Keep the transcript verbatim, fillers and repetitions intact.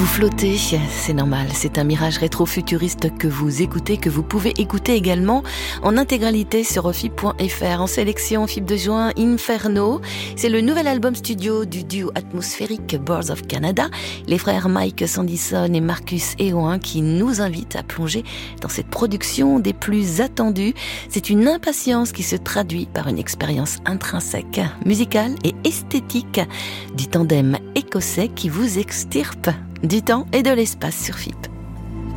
Vous flottez, c'est normal, c'est un mirage rétro-futuriste que vous écoutez, que vous pouvez écouter également en intégralité sur F I B point F R. En sélection, F I B de juin, Inferno. C'est le nouvel album studio du duo atmosphérique Birds of Canada, les frères Mike Sandison et Marcus Eoin qui nous invitent à plonger dans cette production des plus attendues. C'est une impatience qui se traduit par une expérience intrinsèque, musicale et esthétique du tandem écossais qui vous extirpe du temps et de l'espace sur F I B.